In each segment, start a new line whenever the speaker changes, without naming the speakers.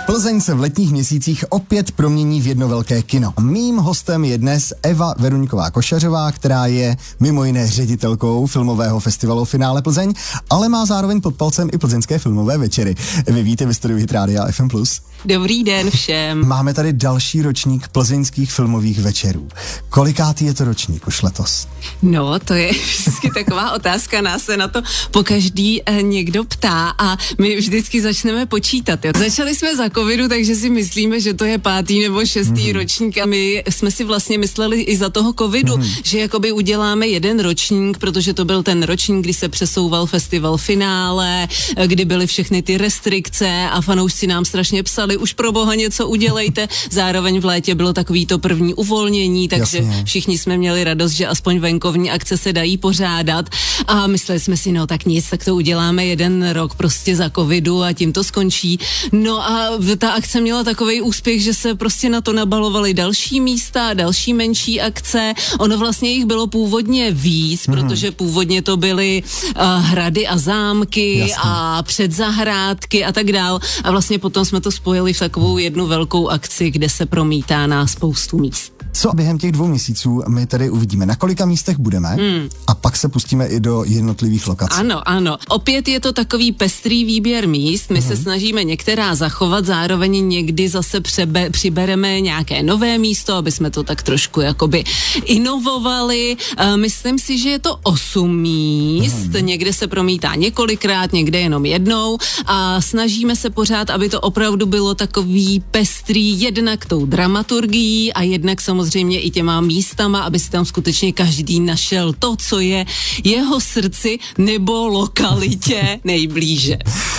Plzeň se v letních měsících opět promění v jedno velké kino. Mým hostem je dnes Eva Veruňková Košařová, která je mimo jiné ředitelkou filmového festivalu Finále Plzeň, ale má zároveň pod palcem i plzeňské filmové večery. Vy víte ve studiu Hit Rádia FM+.
Dobrý den všem.
Máme tady další ročník plzeňských filmových večerů. Kolikátý je to ročník už letos?
No, to je vždycky taková otázka, nás se na to pokaždý někdo ptá a my vždycky začneme počítat. Jo. Začali jsme za covidu, takže si myslíme, že to je 5. nebo 6. ročník a my jsme si vlastně mysleli i za toho covidu, že jakoby uděláme jeden ročník, protože to byl ten ročník, kdy se přesouval festival Finále, kdy byly všechny ty restrikce a fanoušci nám strašně psali, už pro boha něco udělejte. Zároveň v létě bylo takový to první uvolnění, takže všichni jsme měli radost, že aspoň venkovní akce se dají pořádat a mysleli jsme si, no tak nic, tak to uděláme jeden rok prostě za covidu a tím to skončí. No a ta akce měla takovej úspěch, že se prostě na to nabalovaly další místa, další menší akce. Ono vlastně jich bylo původně víc, protože původně to byly hrady a zámky a předzahrádky a tak dál. A vlastně potom jsme to spojili v takovou jednu velkou akci, kde se promítá na spoustu míst.
Co během těch 2 měsíců my tady uvidíme? Na kolika místech budeme? A pak se pustíme i do jednotlivých lokací.
Ano. Opět je to takový pestrý výběr míst. My se snažíme některá zachovat, zároveň někdy zase přibereme nějaké nové místo, aby jsme to tak trošku jakoby inovovali. Myslím si, že je to 8 míst. Někde se promítá několikrát, někde jenom jednou a snažíme se pořád, aby to opravdu bylo takový pestrý jednak tou dramaturgií a jednak samozřejmě i těma místama, aby si tam skutečně každý našel to, co je jeho srdci nebo lokalitě nejblíže.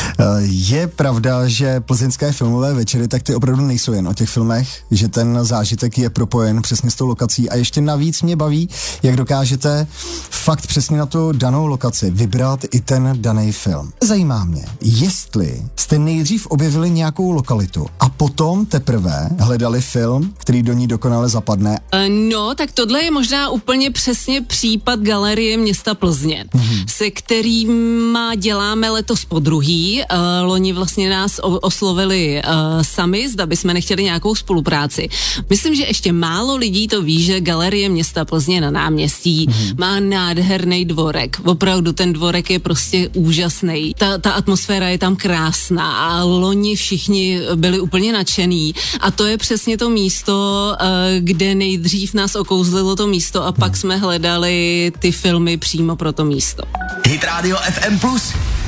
Je pravda, že plzeňské filmové večery, tak ty opravdu nejsou jen o těch filmech, že ten zážitek je propojen přesně s tou lokací a ještě navíc mě baví, jak dokážete fakt přesně na tu danou lokaci vybrat i ten daný film. Zajímá mě, jestli jste nejdřív objevili nějakou lokalitu a potom teprve hledali film, který do ní dokonale zapadne.
No, tak tohle je možná úplně přesně případ Galerie města Plzně, se kterýma děláme letos podruhý. Loni vlastně nás oslovili sami, zda bychom nechtěli nějakou spolupráci. Myslím, že ještě málo lidí to ví, že Galerie města Plzně na náměstí má nádherný dvorek. Opravdu ten dvorek je prostě úžasný. Ta atmosféra je tam krásná a loni všichni byli úplně nadšený a to je přesně to místo, kde nejdřív nás okouzlilo to místo a pak jsme hledali ty filmy přímo pro to místo.
Hit Radio FM+.